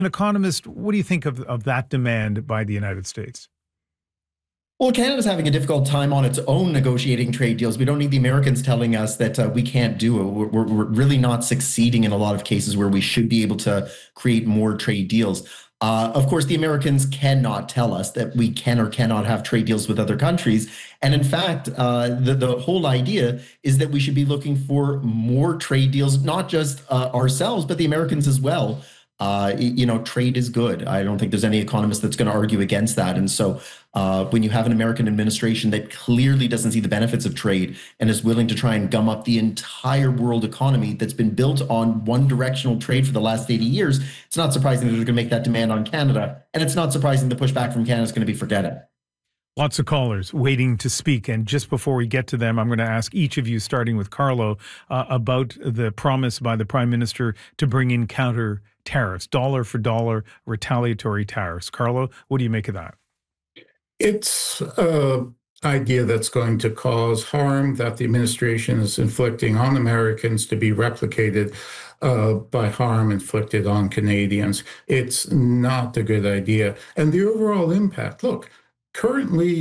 an economist, what do you think of that demand by the United States? Well, Canada's having a difficult time on its own negotiating trade deals. We don't need the Americans telling us that we can't do it. We're really not succeeding in a lot of cases where we should be able to create more trade deals. Of course, the Americans cannot tell us that we can or cannot have trade deals with other countries. And in fact, the whole idea is that we should be looking for more trade deals, not just ourselves, but the Americans as well. Trade is good. I don't think there's any economist that's going to argue against that. And so when you have an American administration that clearly doesn't see the benefits of trade and is willing to try and gum up the entire world economy that's been built on one directional trade for the last 80 years, it's not surprising that they're going to make that demand on Canada. And it's not surprising the pushback from Canada is going to be forget it. Lots of callers waiting to speak. And just before we get to them, I'm going to ask each of you, starting with Carlo, about the promise by the Prime Minister to bring in counter tariffs, dollar for dollar retaliatory tariffs. Carlo, what do you make of that? It's an idea that's going to cause harm that the administration is inflicting on Americans to be replicated by harm inflicted on Canadians. It's not a good idea. And the overall impact, look, currently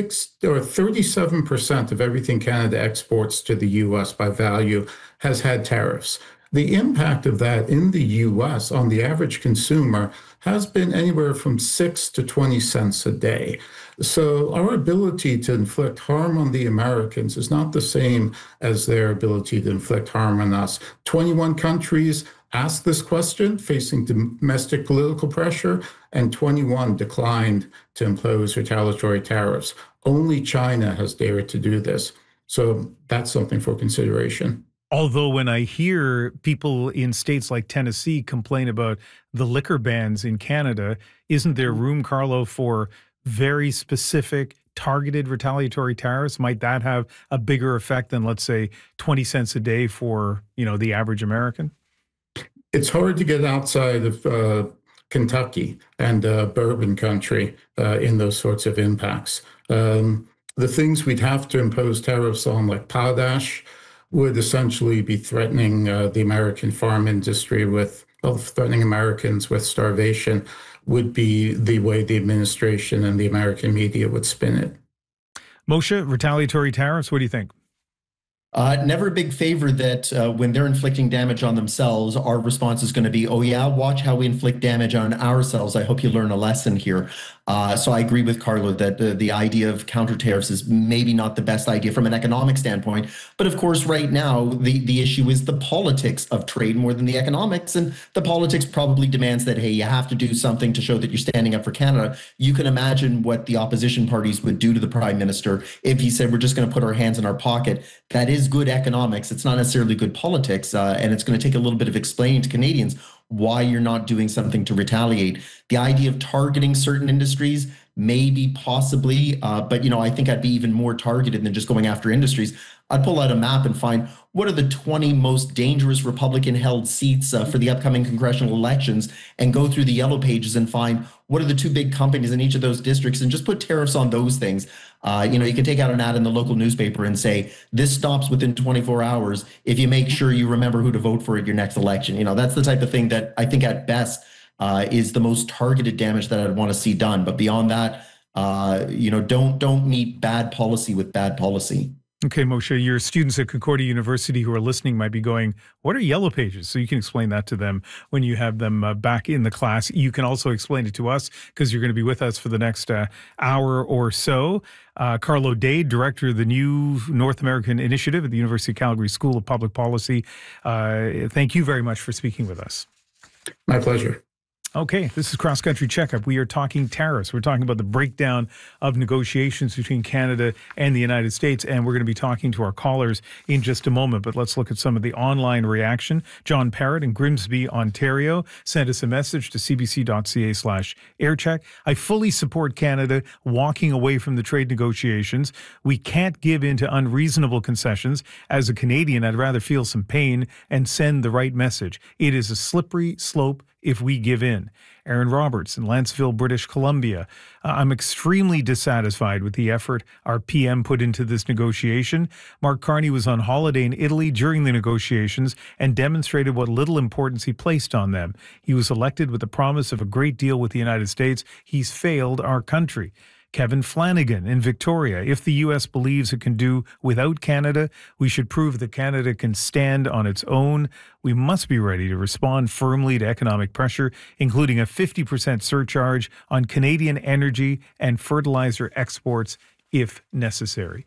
37% of everything Canada exports to the U.S. by value has had tariffs. The impact of that in the U.S. on the average consumer has been anywhere from 6 to 20 cents a day. So our ability to inflict harm on the Americans is not the same as their ability to inflict harm on us. 21 countries asked this question, facing domestic political pressure, and 21 declined to impose retaliatory tariffs. Only China has dared to do this. So that's something for consideration. Although when I hear people in states like Tennessee complain about the liquor bans in Canada, isn't there room, Carlo, for very specific targeted retaliatory tariffs? Might that have a bigger effect than, let's say, 20 cents a day for, the average American? It's hard to get outside of Kentucky and bourbon country in those sorts of impacts. The things we'd have to impose tariffs on, like potash, would essentially be threatening the American farm industry threatening Americans with starvation, would be the way the administration and the American media would spin it. Moshe, retaliatory tariffs, what do you think? Never a big favor that when they're inflicting damage on themselves, our response is going to be, oh yeah, watch how we inflict damage on ourselves. I hope you learn a lesson here. So I agree with Carlo that the idea of counter tariffs is maybe not the best idea from an economic standpoint. But of course, right now, the issue is the politics of trade more than the economics. And the politics probably demands that, hey, you have to do something to show that you're standing up for Canada. You can imagine what the opposition parties would do to the Prime Minister if he said, we're just going to put our hands in our pocket. That is good economics. It's not necessarily good politics. And it's going to take a little bit of explaining to Canadians why you're not doing something to retaliate. The idea of targeting certain industries, maybe, possibly, but I think I'd be even more targeted than just going after industries. I'd pull out a map and find what are the 20 most dangerous Republican-held seats for the upcoming congressional elections, and go through the yellow pages and find what are the two big companies in each of those districts, and just put tariffs on those things. You can take out an ad in the local newspaper and say, this stops within 24 hours if you make sure you remember who to vote for at your next election. That's the type of thing that I think at best is the most targeted damage that I'd want to see done. But beyond that, don't meet bad policy with bad policy. Okay, Moshe, your students at Concordia University who are listening might be going, what are yellow pages? So you can explain that to them when you have them back in the class. You can also explain it to us because you're going to be with us for the next hour or so. Carlo Dade, director of the new North American Initiative at the University of Calgary School of Public Policy. Thank you very much for speaking with us. My pleasure. Okay, this is Cross Country Checkup. We are talking tariffs. We're talking about the breakdown of negotiations between Canada and the United States, and we're going to be talking to our callers in just a moment. But let's look at some of the online reaction. John Parrott in Grimsby, Ontario, sent us a message to cbc.ca/aircheck. I fully support Canada walking away from the trade negotiations. We can't give in to unreasonable concessions. As a Canadian, I'd rather feel some pain and send the right message. It is a slippery slope if we give in. Aaron Roberts in Lanceville, British Columbia. I'm extremely dissatisfied with the effort our PM put into this negotiation. Mark Carney was on holiday in Italy during the negotiations and demonstrated what little importance he placed on them. He was elected with the promise of a great deal with the United States. He's failed our country. Kevin Flanagan in Victoria. If the U.S. believes it can do without Canada, we should prove that Canada can stand on its own. We must be ready to respond firmly to economic pressure, including a 50% surcharge on Canadian energy and fertilizer exports if necessary.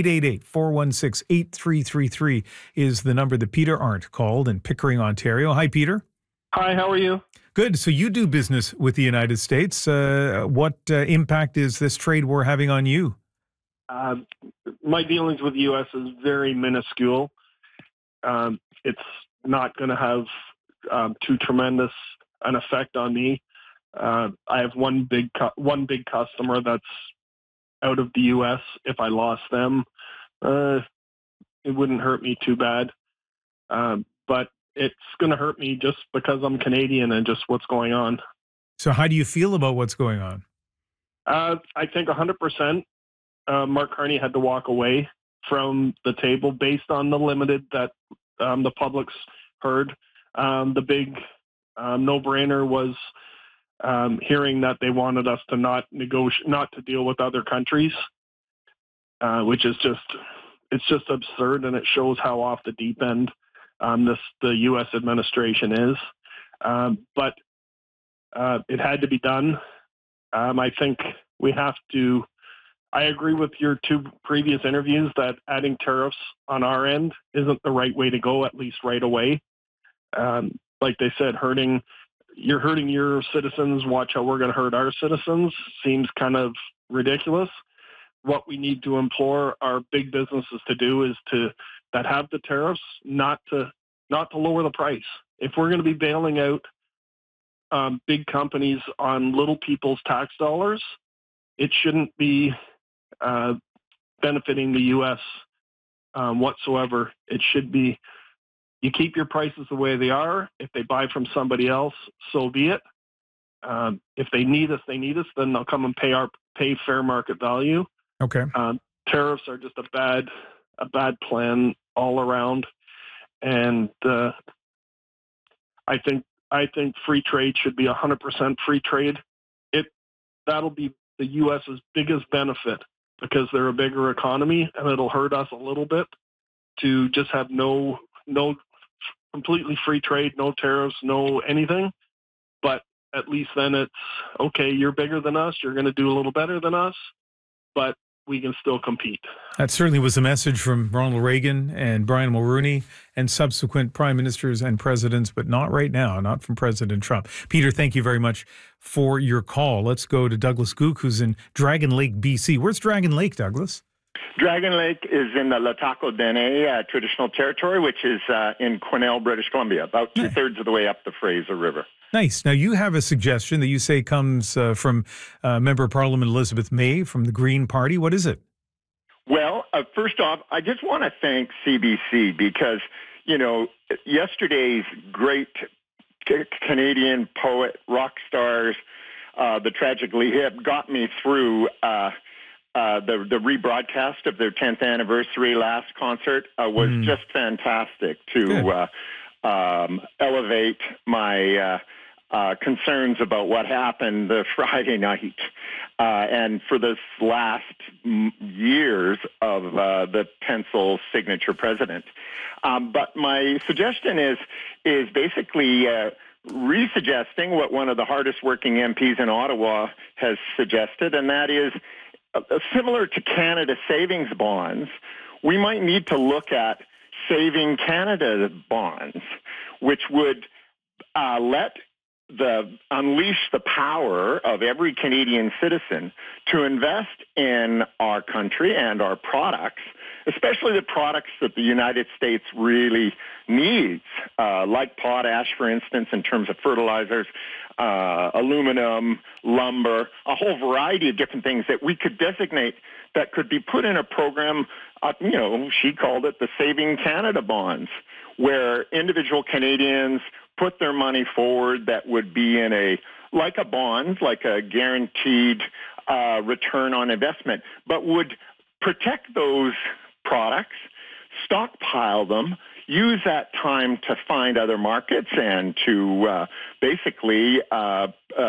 888-416-8333 is the number that Peter Arndt called in Pickering, Ontario. Hi, Peter. Hi, how are you? Good. So you do business with the United States. What impact is this trade war having on you? My dealings with the U.S. is very minuscule. It's not going to have too tremendous an effect on me. I have one big customer that's out of the U.S. If I lost them, it wouldn't hurt me too bad. But it's going to hurt me just because I'm Canadian and just what's going on. So how do you feel about what's going on? I think 100% Mark Carney had to walk away from the table based on the limited that the public's heard. The big no-brainer was hearing that they wanted us to not to deal with other countries, which is just absurd, and it shows how off the deep end the U.S. administration is. But it had to be done. I think we have to. I agree with your two previous interviews that adding tariffs on our end isn't the right way to go, at least right away. Like they said, you're hurting your citizens. Watch how we're going to hurt our citizens. Seems kind of ridiculous. What we need to implore our big businesses to do is that have the tariffs, not to lower the price. If we're going to be bailing out big companies on little people's tax dollars, it shouldn't be benefiting the U.S. Whatsoever. It should be you keep your prices the way they are. If they buy from somebody else, so be it. If they need us, then they'll come and pay fair market value. Okay. Tariffs are just a bad plan all around, and I think free trade should be 100% free trade. That'll be the U.S.'s biggest benefit because they're a bigger economy, and it'll hurt us a little bit to just have no completely free trade, no tariffs, no anything. But at least then it's okay. You're bigger than us. You're going to do a little better than us, but we can still compete. That certainly was a message from Ronald Reagan and Brian Mulroney and subsequent prime ministers and presidents, but not right now, not from President Trump. Peter, thank you very much for your call. Let's go to Douglas Gook, who's in Dragon Lake, BC. Where's Dragon Lake, Douglas? Dragon Lake is in the Latako Dene traditional territory, which is in Quesnel, British Columbia, about two-thirds of the way up the Fraser River. Nice. Now, you have a suggestion that you say comes from Member of Parliament Elizabeth May from the Green Party. What is it? Well, first off, I just want to thank CBC because, yesterday's great Canadian poet, rock stars, the Tragically Hip, got me through the rebroadcast of their 10th anniversary last concert was just fantastic to elevate my concerns about what happened the Friday night and for this last years of the pencil signature president. But my suggestion is basically resuggesting what one of the hardest working MPs in Ottawa has suggested, and that is similar to Canada savings bonds, we might need to look at Saving Canada bonds, which would unleash the power of every Canadian citizen to invest in our country and our products, especially the products that the United States really needs, like potash, for instance, in terms of fertilizers, aluminum, lumber, a whole variety of different things that we could designate that could be put in a program, she called it the Saving Canada bonds, where individual Canadians put their money forward that would be in like a bond, like a guaranteed return on investment, but would protect those products, stockpile them, use that time to find other markets and to basically